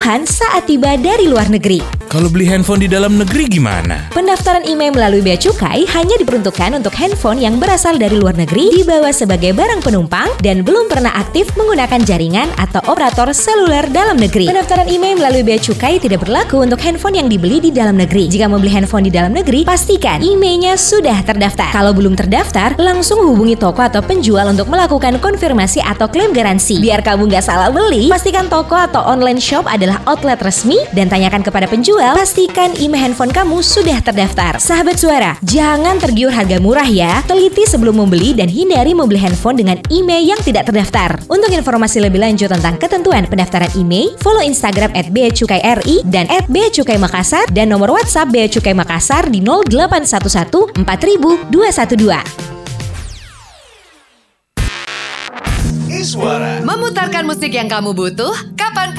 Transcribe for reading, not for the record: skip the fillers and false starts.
kebutuhan saat tiba dari luar negeri. Kalau beli handphone di dalam negeri gimana? Pendaftaran IMEI melalui Bea Cukai hanya diperuntukkan untuk handphone yang berasal dari luar negeri, dibawa sebagai barang penumpang, dan belum pernah aktif menggunakan jaringan atau operator seluler dalam negeri. Pendaftaran IMEI melalui Bea Cukai tidak berlaku untuk handphone yang dibeli di dalam negeri. Jika membeli handphone di dalam negeri, pastikan IMEI-nya sudah terdaftar. Kalau belum terdaftar, langsung hubungi toko atau penjual untuk melakukan konfirmasi atau klaim garansi. Biar kamu nggak salah beli, pastikan toko atau online shop adalah outlet resmi dan tanyakan kepada penjual. Pastikan IMEI handphone kamu sudah terdaftar. Sahabat Suara, jangan tergiur harga murah ya. Teliti sebelum membeli dan hindari membeli handphone dengan IMEI yang tidak terdaftar. Untuk informasi lebih lanjut tentang ketentuan pendaftaran IMEI, follow Instagram @beacukaiRI dan @beacukaimakassar dan nomor WhatsApp Bea Cukai Makassar di 0811 4000 212. Memutarkan musik yang kamu butuh, kapanpun